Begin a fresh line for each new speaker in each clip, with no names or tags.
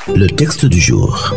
Le texte du jour.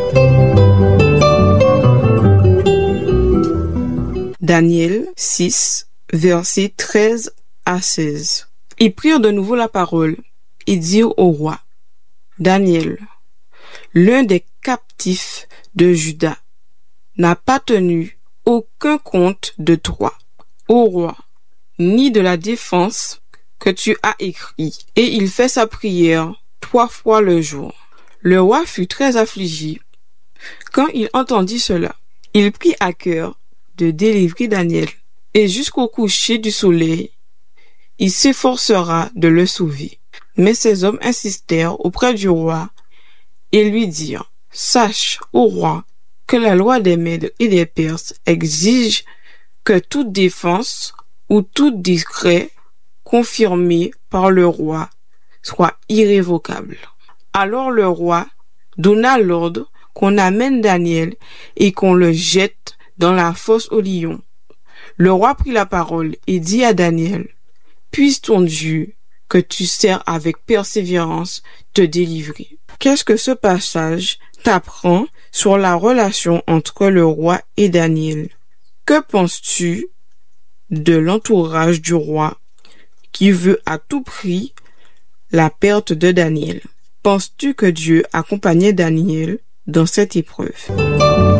Daniel 6, versets 13 à 16. Ils prirent de nouveau la parole et dirent au roi: Daniel, l'un des captifs de Juda, n'a pas tenu aucun compte de toi, ô roi, ni de la défense que tu as écrit, et il fait sa prière 3 fois le jour. Le roi fut très affligé quand il entendit cela. Il prit à cœur de délivrer Daniel, et jusqu'au coucher du soleil, il s'efforcera de le sauver. Mais ces hommes insistèrent auprès du roi et lui dirent: Sache, ô roi, que la loi des Mèdes et des Perses exige que toute défense ou tout décret confirmé par le roi soit irrévocable. Alors le roi donna l'ordre qu'on amène Daniel et qu'on le jette dans la fosse aux lions. Le roi prit la parole et dit à Daniel: Puisse ton Dieu, que tu sers avec persévérance, te délivrer. Qu'est-ce que ce passage t'apprend sur la relation entre le roi et Daniel? Que penses-tu de l'entourage du roi qui veut à tout prix la perte de Daniel? Penses-tu que Dieu accompagnait Daniel dans cette épreuve?